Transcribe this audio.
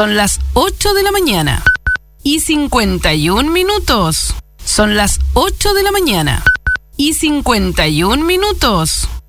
Son las 8 de la mañana. Y 51 minutos. Son las 8 de la mañana. Y 51 minutos.